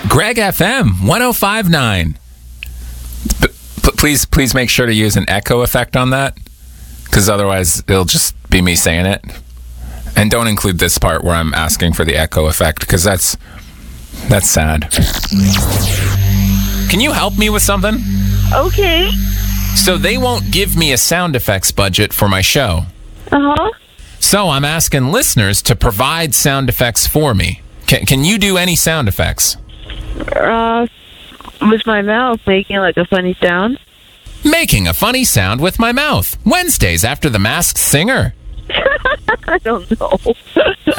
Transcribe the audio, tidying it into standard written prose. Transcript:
Greg FM 1059. Please make sure to use an echo effect on that, because otherwise it'll just be me saying it. And don't include this part where I'm asking for the echo effect, because that's sad. Can you help me with something? Okay. So they won't give me a sound effects budget for my show. Uh-huh. So I'm asking listeners to provide sound effects for me. Can you do any sound effects? With my mouth making like a funny sound. Making a funny sound with my mouth. Wednesdays after The Masked Singer. I don't know.